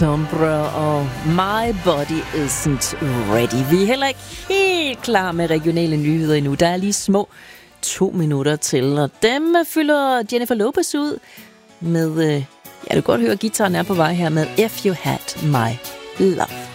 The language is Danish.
Sombra og My Body Isn't Ready. Vi er heller ikke helt klar med regionale nyheder endnu. Der er lige små 2 minutter til, og dem fylder Jennifer Lopez ud med, ja, du kan godt høre, at gitaren er på vej her med If You Had My Love.